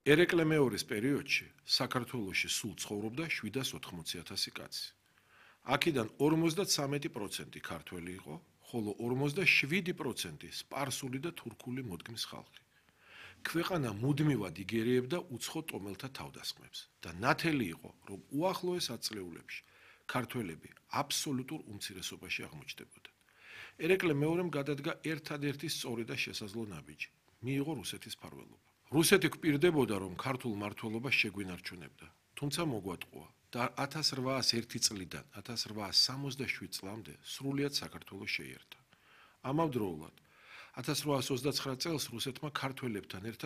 ერეკლე მეორის პერიოდში საქართველოში სულ ცხოვრობდა 780,000 კაცი. აქედან 53% ქართველი იყო, ხოლო 47% სპარსული და თურქული მოდგმის ხალხი. ქვეყანა მუდმივად იგერიებდა უცხო ტომელთა თავდასხმებს და ნათელი იყო, რომ უახლოეს ათწლეულებში ქართველები აბსოლუტურ უმცირესობაში აღმოჩნდებოდა. ერეკლე მეორემ გადადგა ერთადერთი სწორი და შესაძლო ნაბიჯი, მიიღო რუსეთის მფარველობა. რუსეთი გვპირდებოდა, რომ ქართულ მმართველობას შეგვინარჩუნებდა, თუმცა მოგვატყუა და 1801 წლიდან 1867 წლამდე სრულიად საქართველოს შეიერთა. ამავდროულად 1829 წელს რუსეთმა ქართველებთან ერთად